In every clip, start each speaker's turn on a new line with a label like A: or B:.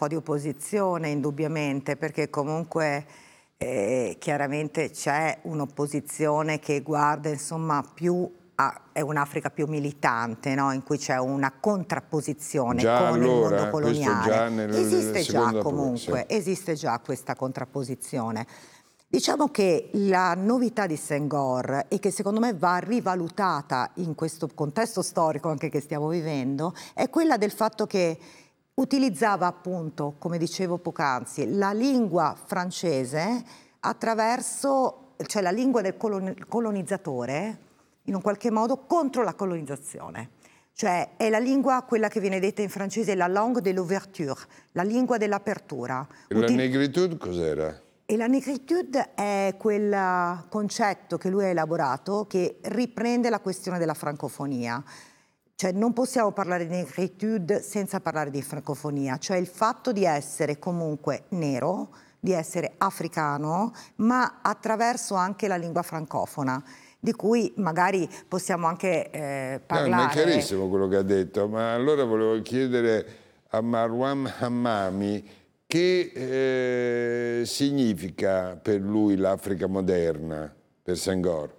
A: po' di opposizione indubbiamente, perché comunque chiaramente c'è un'opposizione che guarda insomma più è un'Africa più militante, no? In cui c'è una contrapposizione
B: Già
A: con il mondo
B: allora, questo
A: coloniale.
B: già nel
A: Esiste già
B: secondo
A: comunque,
B: sì.
A: esiste già questa contrapposizione. Diciamo che la novità di Senghor, e che secondo me va rivalutata in questo contesto storico anche che stiamo vivendo, è quella del fatto che utilizzava appunto, come dicevo poc'anzi, la lingua francese attraverso, cioè la lingua del colonizzatore, in un qualche modo contro la colonizzazione. Cioè è la lingua, quella che viene detta in francese, la langue de l'ouverture, la lingua dell'apertura.
B: E la negritude cos'era?
A: E la negritude è quel concetto che lui ha elaborato che riprende la questione della francofonia. Cioè non possiamo parlare di negritude senza parlare di francofonia, cioè il fatto di essere comunque nero, di essere africano, ma attraverso anche la lingua francofona, di cui magari possiamo anche parlare.
B: No, ma è chiarissimo quello che ha detto, ma allora volevo chiedere a Marwan Hammami che significa per lui l'Africa moderna, per Senghor?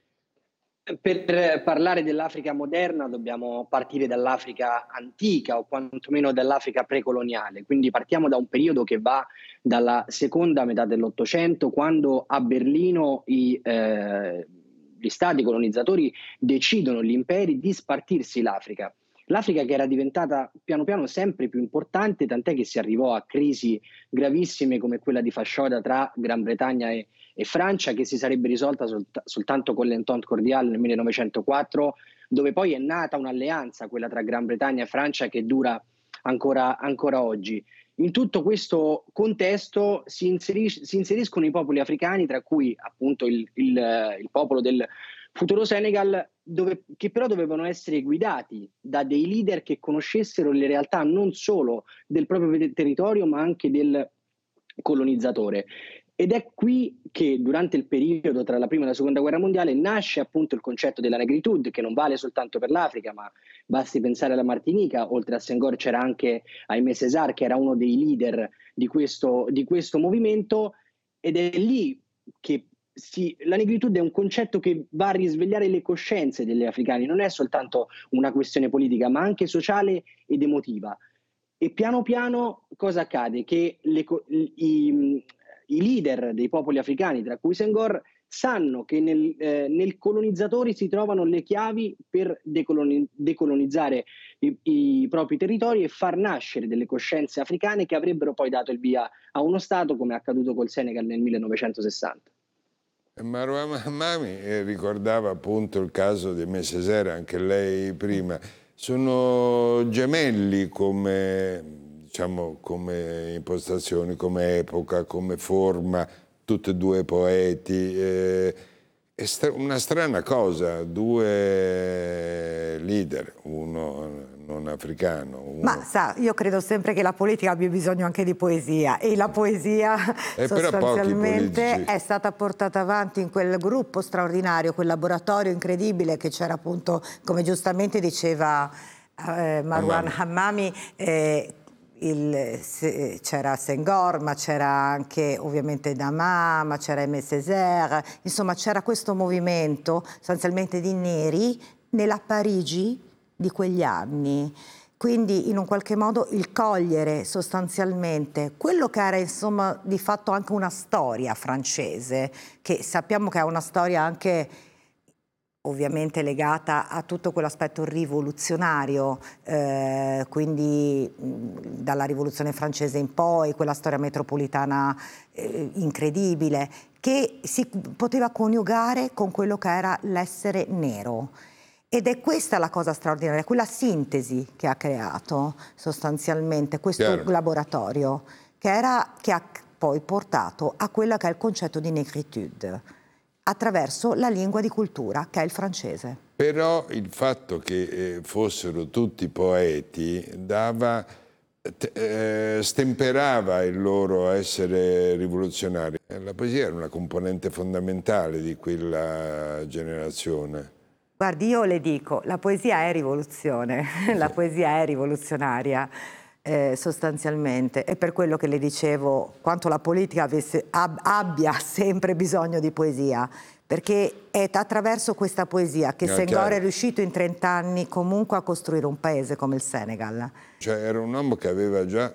C: Per parlare dell'Africa moderna dobbiamo partire dall'Africa antica o quantomeno dall'Africa precoloniale, quindi partiamo da un periodo che va dalla seconda metà dell'Ottocento, quando a Berlino gli stati colonizzatori decidono, gli imperi, di spartirsi l'Africa. L'Africa che era diventata piano piano sempre più importante, tant'è che si arrivò a crisi gravissime come quella di Fashoda tra Gran Bretagna e Francia, che si sarebbe risolta soltanto con l'Entente cordiale nel 1904, dove poi è nata un'alleanza, quella tra Gran Bretagna e Francia, che dura ancora oggi. In tutto questo contesto si inseriscono i popoli africani, tra cui appunto il popolo del futuro Senegal, che però dovevano essere guidati da dei leader che conoscessero le realtà non solo del proprio territorio ma anche del colonizzatore. Ed è qui che durante il periodo tra la prima e la seconda guerra mondiale nasce appunto il concetto della negritude, che non vale soltanto per l'Africa, ma basti pensare alla Martinica. Oltre a Senghor c'era anche Aimé Césaire, che era uno dei leader di questo movimento, ed è lì che la negritude è un concetto che va a risvegliare le coscienze degli africani, non è soltanto una questione politica, ma anche sociale ed emotiva. E piano piano cosa accade? Che i leader dei popoli africani, tra cui Senghor, sanno che nel colonizzatori si trovano le chiavi per decolonizzare i propri territori e far nascere delle coscienze africane che avrebbero poi dato il via a uno Stato, come è accaduto col Senegal nel 1960.
B: Marwan Hammami ricordava appunto il caso di Aimé Césaire, anche lei prima. Sono gemelli come, diciamo, come impostazioni, come epoca, come forma, tutti e due poeti. È una strana cosa, due leader, uno non africano.
A: Ma sa, io credo sempre che la politica abbia bisogno anche di poesia, e la poesia sostanzialmente è stata portata avanti in quel gruppo straordinario, quel laboratorio incredibile che c'era appunto, come giustamente diceva Marwan Hammami, c'era Senghor, ma c'era anche ovviamente Dama, ma c'era Aimé Césaire, insomma c'era questo movimento sostanzialmente di neri nella Parigi di quegli anni. Quindi in un qualche modo il cogliere sostanzialmente quello che era insomma di fatto anche una storia francese, che sappiamo che è una storia anche ovviamente legata a tutto quell'aspetto rivoluzionario, quindi dalla rivoluzione francese in poi, quella storia metropolitana incredibile, che si poteva coniugare con quello che era l'essere nero. Ed è questa la cosa straordinaria, quella sintesi che ha creato sostanzialmente questo laboratorio, che ha poi portato a quello che è il concetto di negritude, attraverso la lingua di cultura, che è il francese.
B: Però il fatto che fossero tutti poeti stemperava il loro essere rivoluzionari. La poesia era una componente fondamentale di quella generazione.
A: Guardi, io le dico, la poesia è rivoluzione, la poesia è rivoluzionaria. sostanzialmente. È per quello che le dicevo quanto la politica abbia sempre bisogno di poesia, perché è attraverso questa poesia che Senghor è riuscito in 30 anni comunque a costruire un paese come il Senegal.
B: Cioè era un uomo che aveva già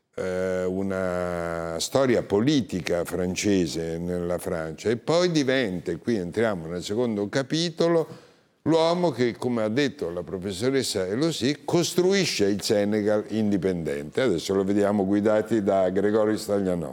B: una storia politica francese nella Francia, e poi diventa, e qui entriamo nel secondo capitolo, l'uomo che, come ha detto la professoressa Elosy, costruisce il Senegal indipendente. Adesso lo vediamo guidati da Gregorio Staglianò.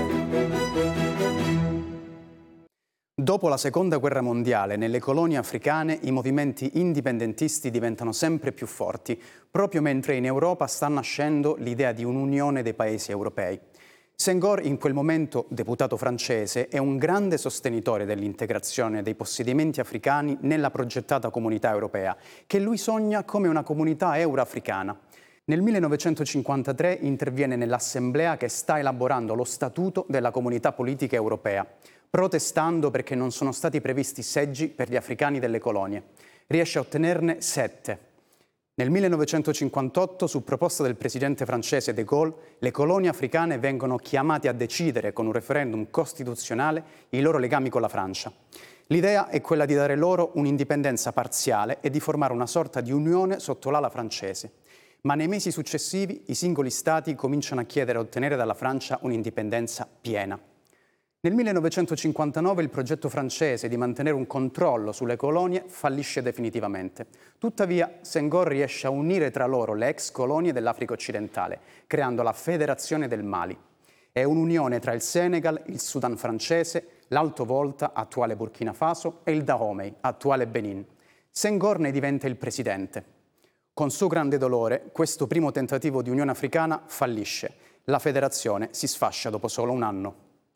D: Dopo la Seconda Guerra Mondiale, nelle colonie africane i movimenti indipendentisti diventano sempre più forti, proprio mentre in Europa sta nascendo l'idea di un'unione dei paesi europei. Senghor, in quel momento deputato francese, è un grande sostenitore dell'integrazione dei possedimenti africani nella progettata comunità europea, che lui sogna come una comunità euroafricana. Nel 1953 interviene nell'assemblea che sta elaborando lo statuto della comunità politica europea, protestando perché non sono stati previsti seggi per gli africani delle colonie. Riesce a ottenerne 7. Nel 1958, su proposta del presidente francese de Gaulle, le colonie africane vengono chiamate a decidere con un referendum costituzionale i loro legami con la Francia. L'idea è quella di dare loro un'indipendenza parziale e di formare una sorta di unione sotto l'ala francese. Ma nei mesi successivi i singoli stati cominciano a chiedere e ottenere dalla Francia un'indipendenza piena. Nel 1959 il progetto francese di mantenere un controllo sulle colonie fallisce definitivamente. Tuttavia, Senghor riesce a unire tra loro le ex colonie dell'Africa occidentale, creando la Federazione del Mali. È un'unione tra il Senegal, il Sudan francese, l'Alto Volta, attuale Burkina Faso, e il Dahomey, attuale Benin. Senghor ne diventa il presidente. Con suo grande dolore, questo primo tentativo di Unione Africana fallisce. La federazione si sfascia dopo solo un anno.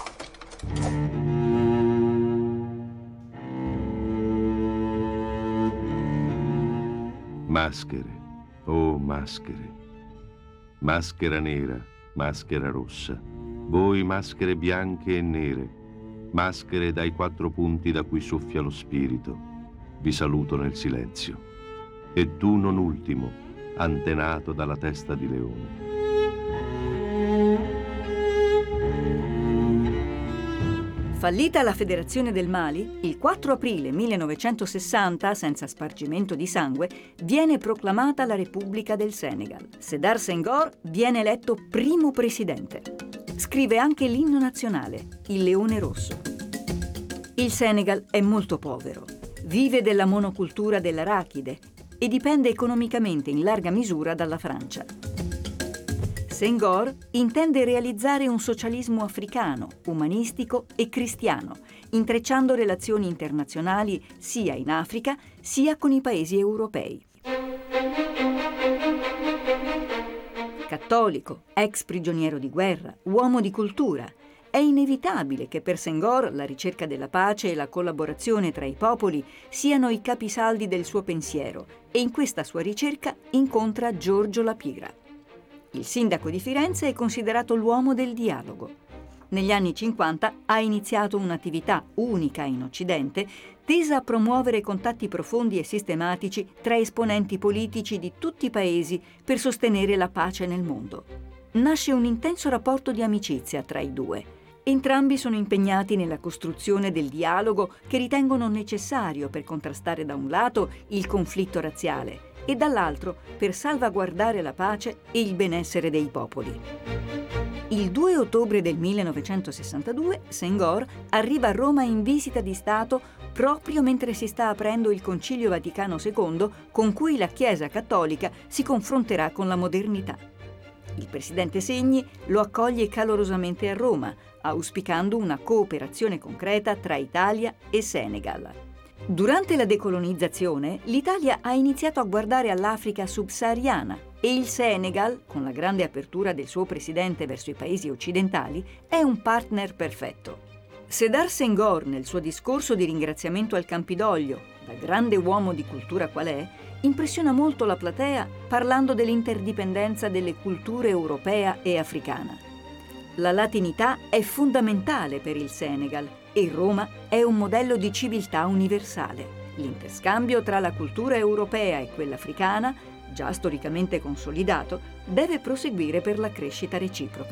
E: Maschere, oh maschere, maschera nera, maschera rossa, voi maschere bianche e nere, maschere dai 4 punti da cui soffia lo spirito, vi saluto nel silenzio. E tu non ultimo, antenato dalla testa di leone.
F: Fallita la Federazione del Mali, il 4 aprile 1960, senza spargimento di sangue, viene proclamata la Repubblica del Senegal. Sédar Senghor viene eletto primo presidente. Scrive anche l'inno nazionale, il Leone Rosso. Il Senegal è molto povero. Vive della monocultura dell'arachide e dipende economicamente in larga misura dalla Francia. Senghor intende realizzare un socialismo africano, umanistico e cristiano, intrecciando relazioni internazionali sia in Africa sia con i paesi europei. Cattolico, ex prigioniero di guerra, uomo di cultura, è inevitabile che per Senghor la ricerca della pace e la collaborazione tra i popoli siano i capisaldi del suo pensiero, e in questa sua ricerca incontra Giorgio La Pira. Il sindaco di Firenze è considerato l'uomo del dialogo. Negli anni 50 ha iniziato un'attività unica in Occidente tesa a promuovere contatti profondi e sistematici tra esponenti politici di tutti i paesi per sostenere la pace nel mondo. Nasce un intenso rapporto di amicizia tra i due. Entrambi sono impegnati nella costruzione del dialogo che ritengono necessario per contrastare da un lato il conflitto razziale e dall'altro per salvaguardare la pace e il benessere dei popoli. Il 2 ottobre del 1962 Senghor arriva a Roma in visita di Stato proprio mentre si sta aprendo il Concilio Vaticano II, con cui la Chiesa cattolica si confronterà con la modernità. Il presidente Segni lo accoglie calorosamente a Roma, auspicando una cooperazione concreta tra Italia e Senegal. Durante la decolonizzazione, l'Italia ha iniziato a guardare all'Africa subsahariana e il Senegal, con la grande apertura del suo presidente verso i paesi occidentali, è un partner perfetto. Sédar Senghor, nel suo discorso di ringraziamento al Campidoglio, da grande uomo di cultura qual è, impressiona molto la platea parlando dell'interdipendenza delle culture europea e africana. La latinità è fondamentale per il Senegal e Roma è un modello di civiltà universale. L'interscambio tra la cultura europea e quella africana già storicamente consolidato, deve proseguire per la crescita reciproca.